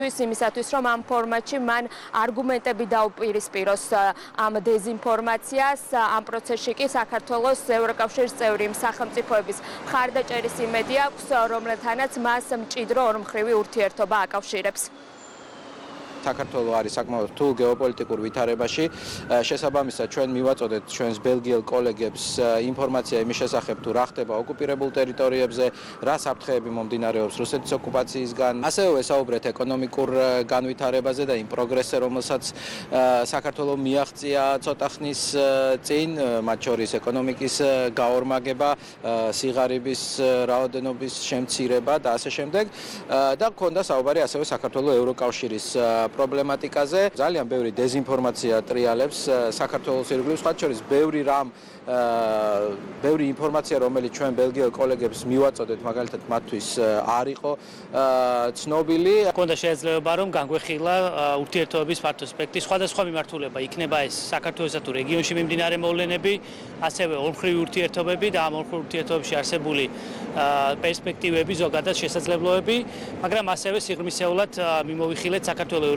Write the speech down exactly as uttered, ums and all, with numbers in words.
იმისათვის, რომ ამ ფორმატში მან არგუმენტები დაუპირისპიროს ამ დეზინფორმაციას, ამ პროცესში კი საქართველოს ევროკავშირის წევრი სახელმწიფოების მხარდაჭერის იმედი აქვს, რომლეთანაც მას მჭიდრო ორმხრივი ურთიერთობა აკავშირებს. საქართველო არის საკმაოდ რთულ გეოპოლიტიკურ ვითარებაში. შესაბამისად, ჩვენ მივაწოდეთ ჩვენს ბელგიელ კოლეგებს ინფორმაცია იმის შესახებ, თუ რა ხდება ოკუპირებულ ტერიტორიებზე, რა საფრთხეები მომდინარეობს რუსეთის ოკუპაციისგან. ასევე ვესაუბრეთ ეკონომიკურ განვითარებაზე და იმ პროგრესზე, რომელსაც საქართველო მიაღწია ცოტა ხნის წინ, მათ შორის ეკონომიკის გაორმაგება, სიღარიბის რაოდენობის შემცირება და ასე შემდეგ. და გქონდა საუბარი ასევე საქართველოს ევროკავშირის პრობლემატიკაზე. ძალიან ბევრი დეზინფორმაცია ტრიალებს საქართველოს ირგვლივ, მათ შორის ბევრი რამ ბევრი ინფორმაცია, რომელიც ჩვენ ბელგიელ კოლეგებს მივაწოდეთ, მაგალითად მათთვის არ იყო ცნობილი. Ქონდა შეიძლება რომ განგვეხილა ურთიერთობების ფართო სპექტრი, სხვადასხვა მიმართულება იქნება ეს საქართველოსა თუ რეგიონში მიმდინარე მოვლენები, ასევე ორმხრივი ურთიერთობები და ამ ორმხრივ ურთიერთობებში არსებული პერსპექტივები, ზოგადად შესაძლებლობები, მაგრამ ასევე სიღრმისეულად მიმოვიხილეთ საქართველოს